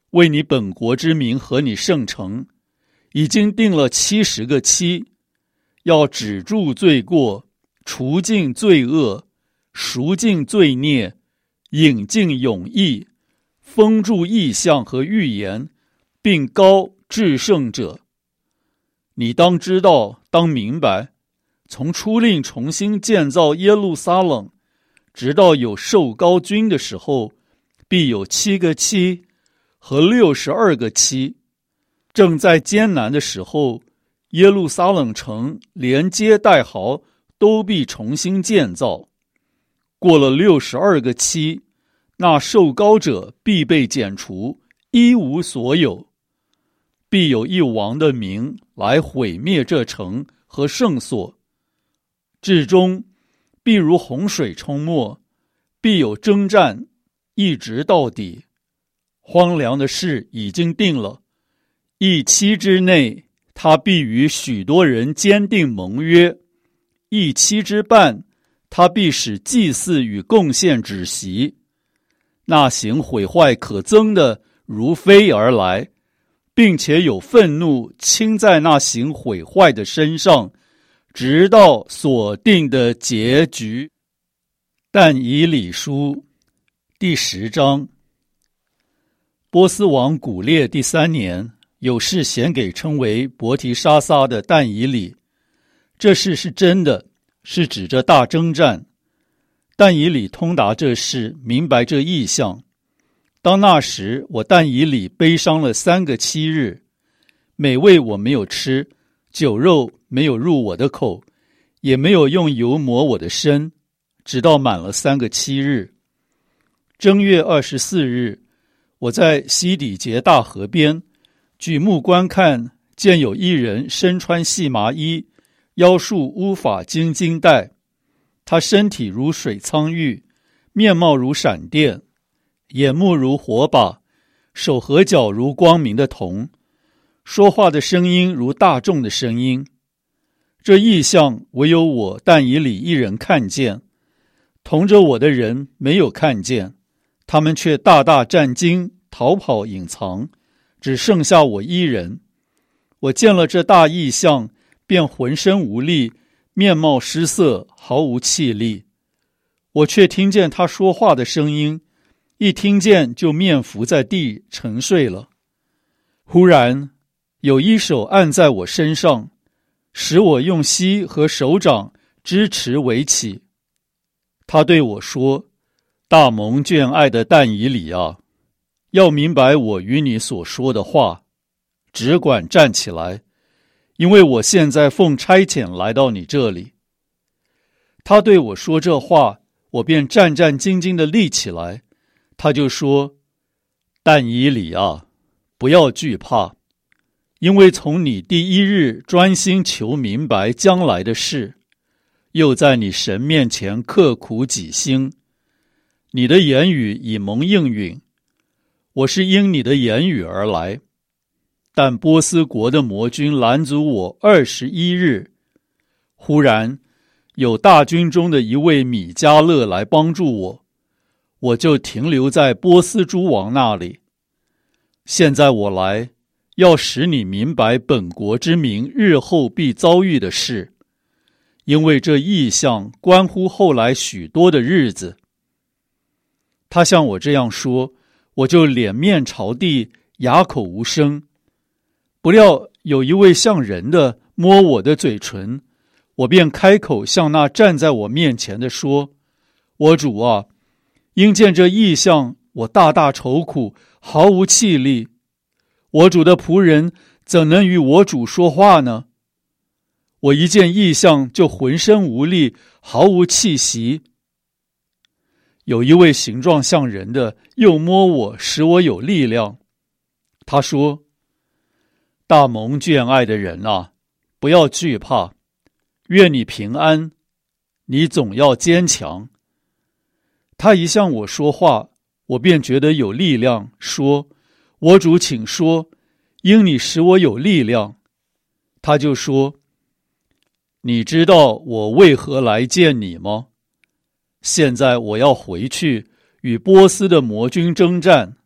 为你本国之名和你圣城，已经定了70个期，要止住罪过，除尽罪恶，赎尽罪孽，引进永义，封住异象和预言，并高至圣者。你当知道，当明白，从出令重新建造耶路撒冷，直到有受膏君的时候，必有7个期和62个期。正在艰难的时候，耶路撒冷城连街带壕都必重新建造。过了62个期，那受膏者必被剪除，一无所有。必有一王的名来毁灭这城和圣所，至终必如洪水冲没，必有征战，一直到底。荒凉的事已经定了，1期之内，他必与许多人坚定盟约；1期之半，他必使祭祀与贡献止息。那行毁坏可憎的如飞而来，并且有愤怒倾在那行毁坏的身上，直到所定的结局。但以理书第10章。波斯王古列第3年，有事显给称为伯提沙撒的但以理。这事是真的，是指着大征战。但以理通达这事，明白这意象。当那时，我但以理悲伤了3个7日，美味我没有吃，酒肉没有入我的口，也没有用油抹我的身，直到满了3个7日。正月24日，我在西底结大河边，举目观看，见有一人身穿细麻衣，腰束乌法金金带，他身体如水苍玉，面貌如闪电，眼目如火把，手和脚如光明的铜，说话的声音如大众的声音。这异象唯有我但以理一人看见，同着我的人没有看见，他们却大大战惊，逃跑隐藏，只剩下我一人。我见了这大异象，便浑身无力，面貌失色，毫无气力。我却听见他说话的声音，一听见就面伏在地沉睡了。忽然有一手按在我身上，使我用膝和手掌支持围起。他对我说：大蒙眷爱的但以理啊，要明白我与你所说的话，只管站起来，因为我现在奉差遣来到你这里。他对我说这话，我便战战兢兢地立起来。他就说：但以理啊，不要惧怕，因为从你第1日专心求明白将来的事，又在你神面前刻苦己心，你的言语已蒙应允。我是因你的言语而来。但波斯国的魔军拦阻我21日，忽然有大军中的一位米迦勒来帮助我，我就停留在波斯诸王那里。现在我来，要使你明白本国之民日后必遭遇的事，因为这异象关乎后来许多的日子。他向我这样说，我就脸面朝地，哑口无声。不料有一位像人的摸我的嘴唇，我便开口向那站在我面前的说：我主啊，因见这异象，我大大愁苦，毫无气力。我主的仆人怎能与我主说话呢？我一见异象就浑身无力，毫无气息。有一位形状像人的又摸我，使我有力量。他说：大蒙眷爱的人啊，不要惧怕，愿你平安，你总要坚强。他一向我说话，我便觉得有力量，说：我主请说，因你使我有力量。他就说：你知道我为何来见你吗？现在我要回去与波斯的魔军征战，